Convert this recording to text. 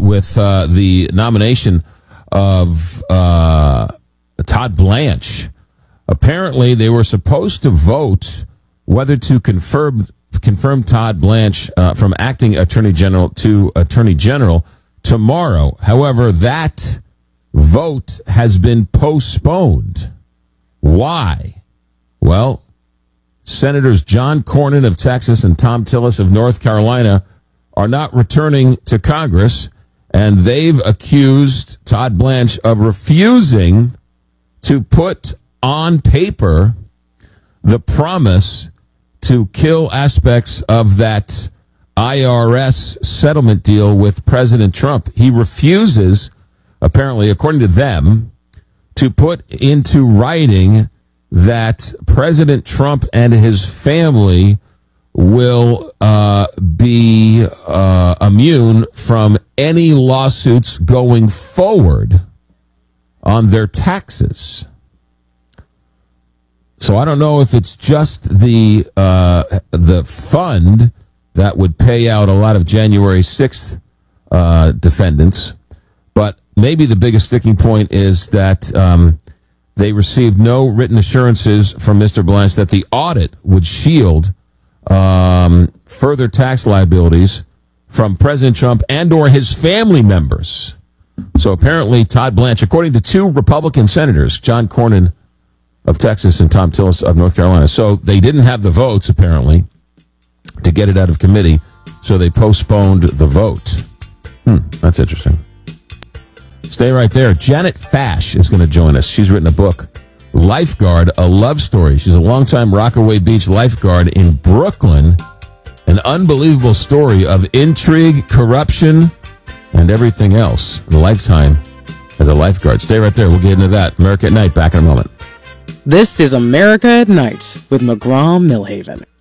with the nomination of Todd Blanche. Apparently, they were supposed to vote whether to confirm Todd Blanche from acting attorney general to attorney general tomorrow. However, that vote has been postponed. Why? Well, Senators John Cornyn of Texas and Thom Tillis of North Carolina are not returning to Congress, and they've accused Todd Blanche of refusing to put on paper the promise to kill aspects of that IRS settlement deal with President Trump. He refuses, apparently, according to them, to put into writing that President Trump and his family will be immune from any lawsuits going forward on their taxes. So I don't know if it's just the fund that would pay out a lot of January 6th defendants, but maybe the biggest sticking point is that they received no written assurances from Mr. Blanche that the audit would shield further tax liabilities from President Trump and or his family members. So apparently Todd Blanche, according to two Republican senators, John Cornyn of Texas and Thom Tillis of North Carolina, so they didn't have the votes, apparently, to get it out of committee, so they postponed the vote. That's interesting. Stay right there. Janet Fash is going to join us. She's written a book, Lifeguard, a Love Story. She's a longtime Rockaway Beach lifeguard in Brooklyn. An unbelievable story of intrigue, corruption, and everything else. A lifetime as a lifeguard. Stay right there. We'll get into that. America at Night, back in a moment. This is America at Night with McGraw Millhaven.